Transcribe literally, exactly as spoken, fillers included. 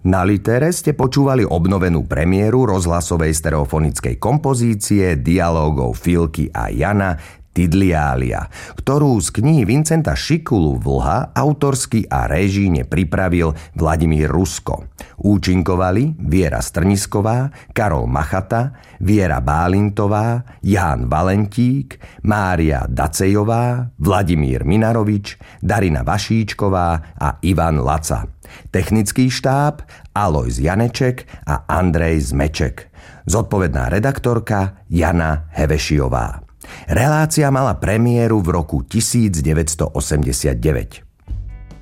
Na Litere ste počúvali obnovenú premiéru rozhlasovej stereofonickej kompozície dialógov Filky a Jana Tidliália, ktorú z knihy Vincenta Šikulu Vlha autorsky a réžíne pripravil Vladimír Rusko. Účinkovali Viera Strnisková, Karol Machata, Viera Bálintová, Ján Valentík, Mária Dacejová, Vladimír Minarovič, Darina Vašíčková a Ivan Laca. Technický štáb Alojz Janeček a Andrej Zmeček. Zodpovedná redaktorka Jana Hevešiová. Relácia mala premiéru v roku devätnásť osemdesiatdeväť.